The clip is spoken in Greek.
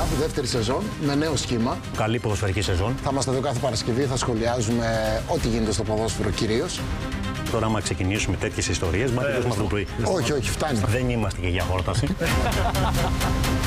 δεύτερη σεζόν με νέο σχήμα. Καλή ποδοσφαιρική σεζόν. Θα είμαστε εδώ κάθε Παρασκευή, θα σχολιάζουμε ό,τι γίνεται στο ποδόσφαιρο κυρίως. Τώρα, άμα ξεκινήσουμε τέτοιες ιστορίες, μα τελειώσουμε αυτό το πρωί. Όχι, φτάνει. Δεν είμαστε και για χόρταση.